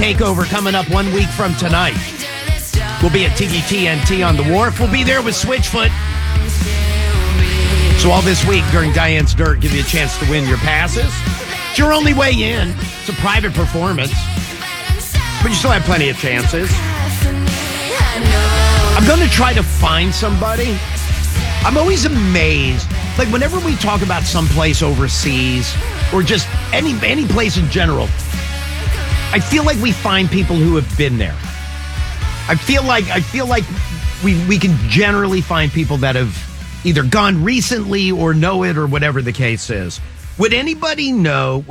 Takeover coming up 1 week from tonight. We'll be at TGTNT on the Wharf. We'll be there with Switchfoot. So all this week during Diane's Dirt, give you a chance to win your passes. It's your only way in. It's a private performance. But you still have plenty of chances. I'm going to try to find somebody. I'm always amazed. Like, whenever we talk about someplace overseas or just any place in general, I feel like we find people who have been there. I feel like we can generally find people that have either gone recently or know it or whatever the case is. Would anybody know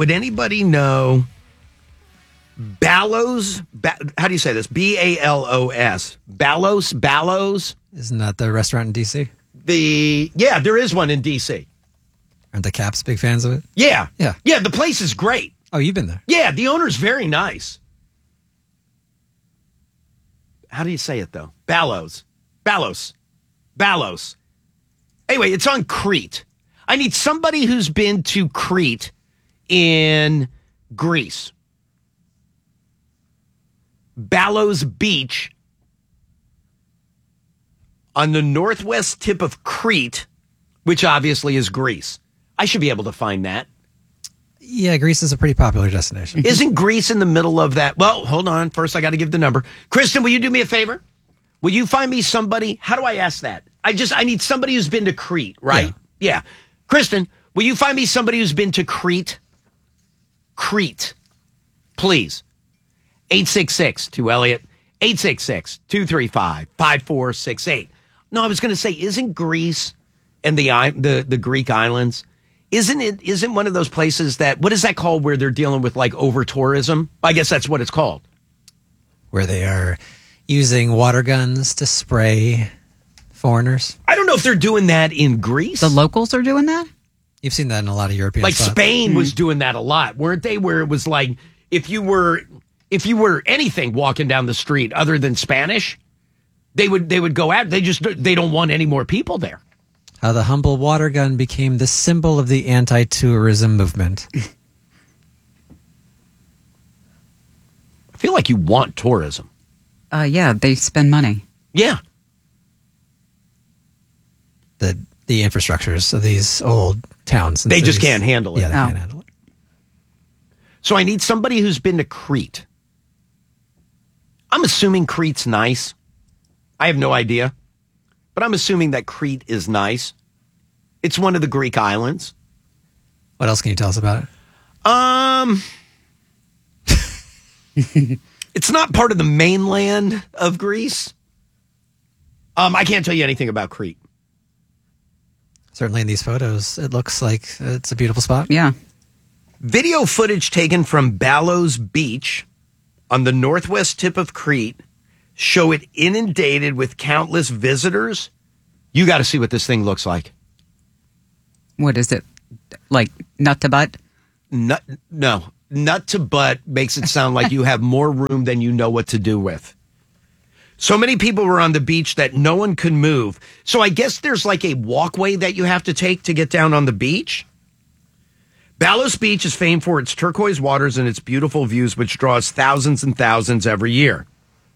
Ballos? How do you say this? Ballos. Ballos? Isn't that the restaurant in D.C.? Yeah, there is one in D.C. Aren't the Caps big fans of it? Yeah. Yeah. Yeah, the place is great. Oh, you've been there? Yeah, the owner's very nice. How do you say it, though? Ballos. Anyway, it's on Crete. I need somebody who's been to Crete in Greece. Ballos Beach on the northwest tip of Crete, which obviously is Greece. I should be able to find that. Yeah, Greece is a pretty popular destination. Isn't Greece in the middle of that? Well, hold on. First, I got to give the number. Kristen, will you do me a favor? Will you find me somebody? How do I ask that? I need somebody who's been to Crete, right? Yeah. Kristen, will you find me somebody who's been to Crete? Crete. Please. 866-2-ELLIOT. 866-235-5468. No, I was going to say, isn't Greece and the Greek islands, isn't one of those places that, what is that called where they're dealing with like over tourism? I guess that's what it's called. Where they are using water guns to spray foreigners. I don't know if they're doing that in Greece. The locals are doing that? You've seen that in a lot of European Like spots. Spain was doing that a lot, weren't they? Where it was like, if you were anything walking down the street other than Spanish, they would go out. They don't want any more people there. How the humble water gun became the symbol of the anti-tourism movement. I feel like you want tourism. Yeah, they spend money. Yeah. The infrastructures of these old towns. They just can't handle it. Yeah, they can't handle it. So I need somebody who's been to Crete. I'm assuming Crete's nice. I have no idea. But I'm assuming that Crete is nice. It's one of the Greek islands. What else can you tell us about it? It's not part of the mainland of Greece. I can't tell you anything about Crete. Certainly in these photos, it looks like it's a beautiful spot. Yeah. Video footage taken from Ballos Beach on the northwest tip of Crete show it inundated with countless visitors. You got to see what this thing looks like. What is it? Like nut to butt? No. Nut to butt makes it sound like you have more room than you know what to do with. So many people were on the beach that no one could move. So I guess there's like a walkway that you have to take to get down on the beach. Ballos Beach is famed for its turquoise waters and its beautiful views, which draws thousands and thousands every year.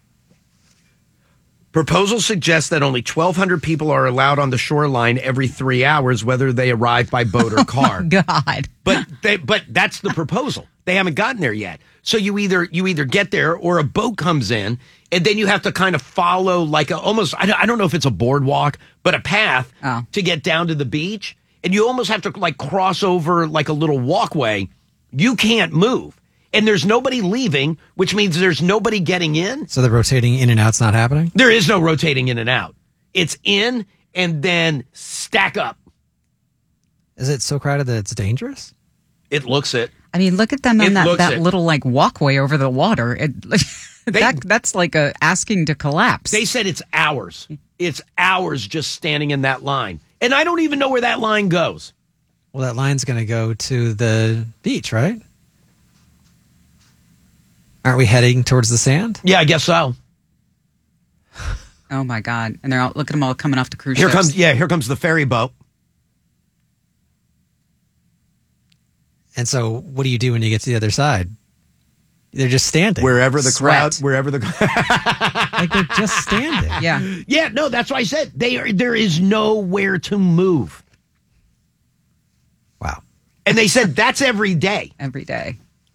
Proposal suggests that only 1,200 people are allowed on the shoreline every 3 hours, whether they arrive by boat or car. God. But that's the proposal. They haven't gotten there yet. So you either get there or a boat comes in, and then you have to kind of follow like I don't know if it's a boardwalk, but a path to get down to the beach. And you almost have to like cross over like a little walkway. You can't move. And there's nobody leaving, which means there's nobody getting in. So the rotating in and out's not happening? There is no rotating in and out. It's in and then stack up. Is it so crowded that it's dangerous? It looks it. I mean, look at them on that little like walkway over the water. That's like asking to collapse. They said it's hours. It's hours just standing in that line. And I don't even know where that line goes. Well, that line's going to go to the beach, right? Aren't we heading towards the sand? Yeah, I guess so. Oh my God! And they're all, look at them all coming off the cruise ships. Here comes the ferry boat. And so, what do you do when you get to the other side? They're just standing. Wherever the Sweat. crowd, Like they're just standing. Yeah. Yeah, no, that's what I said. There is nowhere to move. Wow. And they said that's every day. Every day.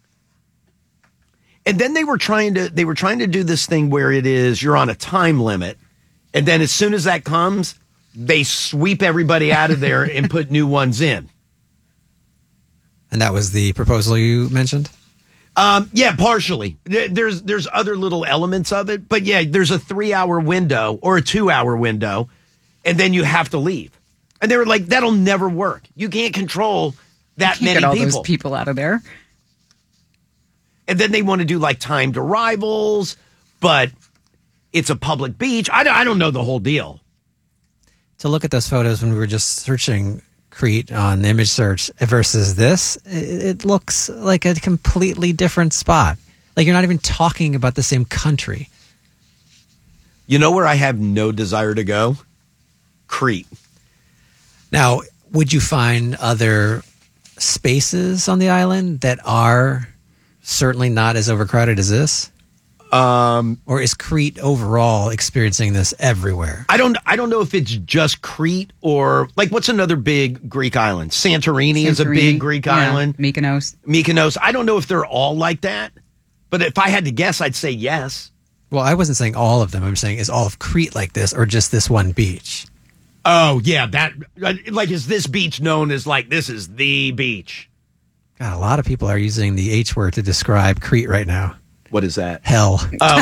And then they were trying to do this thing where it is you're on a time limit, and then as soon as that comes, they sweep everybody out of there and put new ones in. And that was the proposal you mentioned? Yeah, partially. There's other little elements of it, but yeah, there's a 3-hour window or a 2-hour window, and then you have to leave. And they were like, that'll never work. You can't control that many Get all people. those people out of there. And then they want to do like timed arrivals, but it's a public beach. I don't know the whole deal. To look at those photos when we were just searching Crete on image search versus this, it looks like a completely different spot. Like you're not even talking about the same country. You know where I have no desire to go? Crete. Now, would you find other spaces on the island that are certainly not as overcrowded as this? Or is Crete overall experiencing this everywhere? I don't know if it's just Crete or like what's another big Greek island? Santorini is a big Greek island. Mykonos. I don't know if they're all like that, but if I had to guess, I'd say yes. Well, I wasn't saying all of them. I'm saying is all of Crete like this or just this one beach? Oh, yeah, that like is this beach known as like this is the beach? God, a lot of people are using the H word to describe Crete right now. What is that? Hell.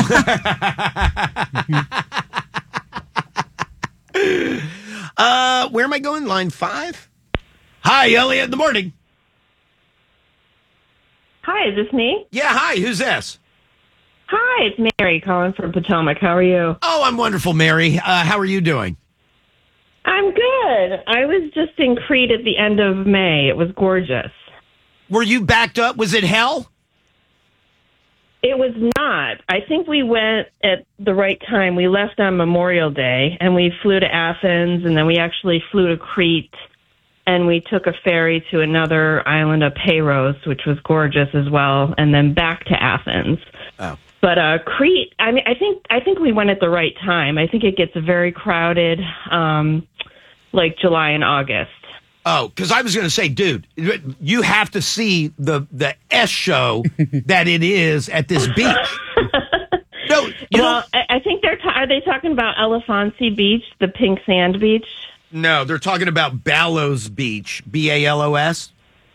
Where am I going? Line 5? Hi, Elliot in the morning. Hi, is this me? Yeah, hi, who's this? Hi, it's Mary calling from Potomac. How are you? Oh, I'm wonderful, Mary. How are you doing? I'm good. I was just in Crete at the end of May. It was gorgeous. Were you backed up? Was it hell? It was not. I think we went at the right time. We left on Memorial Day, and we flew to Athens, and then we actually flew to Crete, and we took a ferry to another island of Peiros, which was gorgeous as well, and then back to Athens. Oh. But Crete, I mean, I think we went at the right time. I think it gets very crowded, like July and August. Oh, because I was going to say, dude, you have to see the S show that it is at this beach. No, I think are they talking about Elefansi Beach, the pink sand beach? No, they're talking about Ballos Beach, Balos.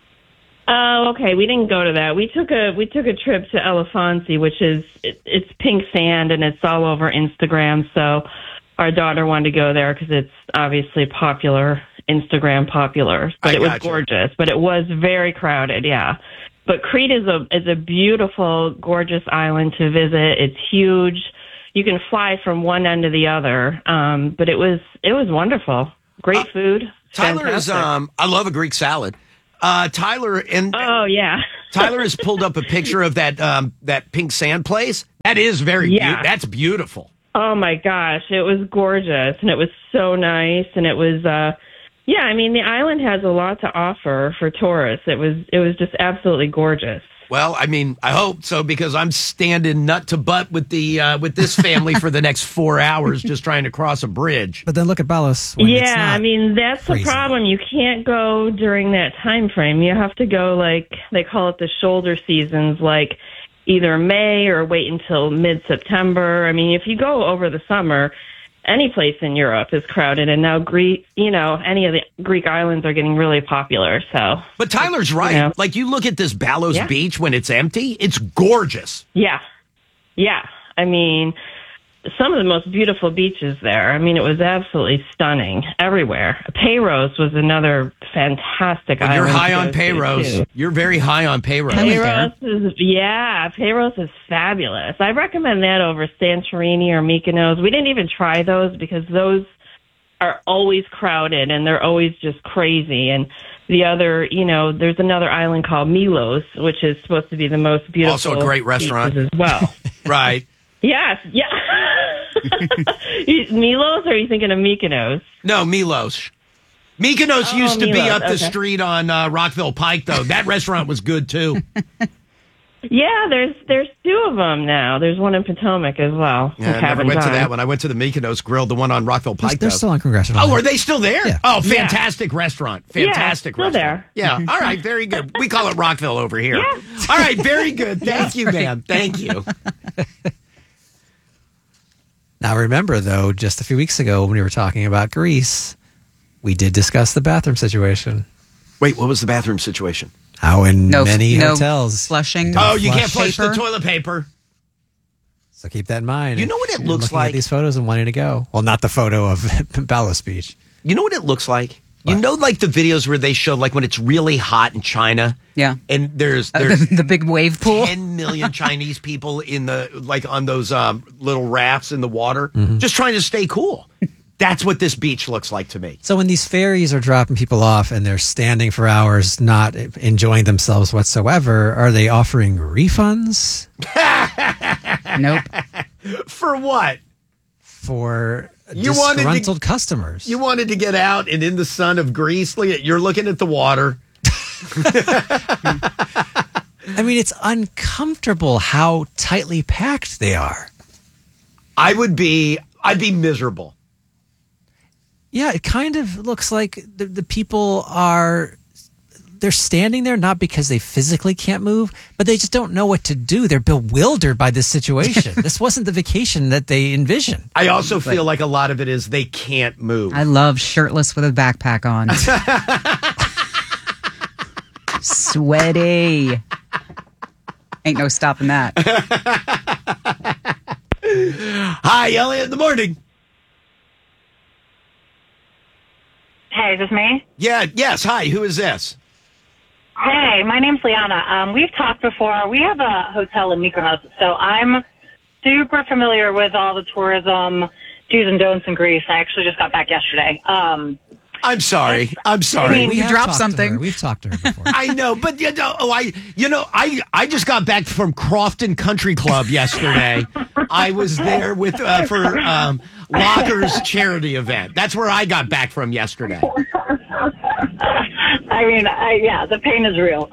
Oh, okay. We didn't go to that. We took a trip to Elefansi, which is it's pink sand and it's all over Instagram. So our daughter wanted to go there because it's obviously popular. Instagram popular, but it was gorgeous, but it was very crowded. Yeah. But Crete is a beautiful, gorgeous island to visit. It's huge. You can fly from one end to the other. But it was wonderful. Great food. Tyler Fantastic. is, I love a Greek salad. Tyler and oh yeah. Tyler has pulled up a picture of that pink sand place. That is that's beautiful. Oh my gosh. It was gorgeous and it was so nice. And it was, yeah, I mean, the island has a lot to offer for tourists. It was just absolutely gorgeous. Well, I mean, I hope so because I'm standing nut to butt with this family for the next 4 hours just trying to cross a bridge. But then look at Ballos. Yeah, I mean, that's crazy. The problem. You can't go during that time frame. You have to go like they call it the shoulder seasons, like either May or wait until mid-September. I mean, if you go over the summer, any place in Europe is crowded, and now Greece, any of the Greek islands are getting really popular. So, but Tyler's right. Like you look at this Ballos Beach when it's empty, it's gorgeous. Yeah. I mean, some of the most beautiful beaches there. I mean, it was absolutely stunning everywhere. Peiros was another fantastic island. You're high on Peiros. You're very high on Peiros. Peiros is fabulous. I recommend that over Santorini or Mykonos. We didn't even try those because those are always crowded and they're always just crazy. And the other, there's another island called Milos, which is supposed to be the most beautiful. Also a great restaurant as well. Right. Yes, yeah. Milos, or are you thinking of Mykonos? No, Milos. Mykonos used to be up the street on Rockville Pike, though. That restaurant was good, too. Yeah, there's two of them now. There's one in Potomac as well. Yeah, I never went to that one. I went to the Mykonos Grill, the one on Rockville Pike. They're still on Congressional. Oh, are they still there? Yeah. Oh, fantastic restaurant. Fantastic still restaurant. there. Yeah. All right, very good. We call it Rockville over here. Yeah. All right, very good. Thank you, ma'am. Thank you. Now, remember, though, just a few weeks ago when we were talking about Greece, we did discuss the bathroom situation. Wait, what was the bathroom situation? How in many hotels. Flushing. Oh, you can't flush the toilet paper. So keep that in mind. You know what it looks like? At these photos and wanting to go. Well, not the photo of Palace Beach. You know what it looks like? What? You know, like the videos where they show, like when it's really hot in China. Yeah. And there's the big wave pool. 10 million Chinese people in the, like on those little rafts in the water, just trying to stay cool. That's what this beach looks like to me. So when these ferries are dropping people off and they're standing for hours, not enjoying themselves whatsoever, are they offering refunds? Nope. For what? For disgruntled customers. You wanted to get out and in the sun of Greece, you're looking at the water. I mean, it's uncomfortable how tightly packed they are. I'd be miserable. Yeah, it kind of looks like the people they're standing there not because they physically can't move, but they just don't know what to do. They're bewildered by this situation. This wasn't the vacation that they envisioned. I also feel like a lot of it is they can't move. I love shirtless with a backpack on. Sweaty. Ain't no stopping that. Hi, Elliot in the morning. Hey, is this me? Yeah, yes. Hi, who is this? Hey, my name's Liana. We've talked before. We have a hotel in Mykonos, so I'm super familiar with all the tourism do's and don'ts in Greece. I actually just got back yesterday. I'm sorry. You dropped something. We've talked to her before. I know, but I just got back from Crofton Country Club yesterday. I was there with for Locker's charity event. That's where I got back from yesterday. I mean, yeah, the pain is real.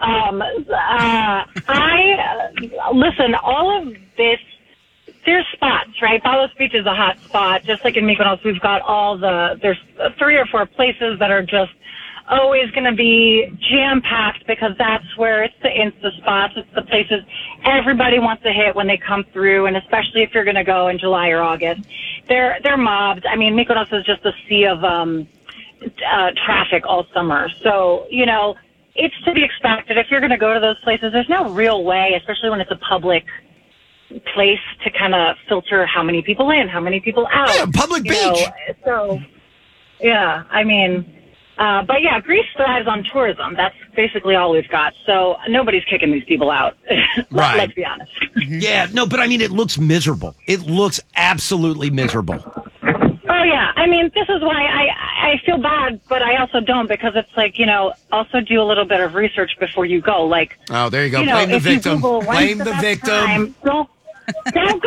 Listen, all of this, there's spots, right? Palace Beach is a hot spot. Just like in Mykonos, we've got there's 3 or 4 places that are just always going to be jam-packed because that's where it's the Insta spots. It's the places everybody wants to hit when they come through, and especially if you're going to go in July or August. They're mobbed. I mean, Mykonos is just a sea of traffic all summer. So, it's to be expected. If you're going to go to those places, there's no real way, especially when it's a public place, to kind of filter how many people in, how many people out. Yeah, public beach. So, yeah, I mean, but yeah, Greece thrives on tourism. That's basically all we've got. So nobody's kicking these people out. Right. Let's be honest. Yeah, no, but I mean, it looks miserable. It looks absolutely miserable. Oh, yeah. I mean, this is why I feel bad, but I also don't, because it's like, also do a little bit of research before you go. Like, oh, there you go. Blame the victim. Google, Blame the victim. Don't go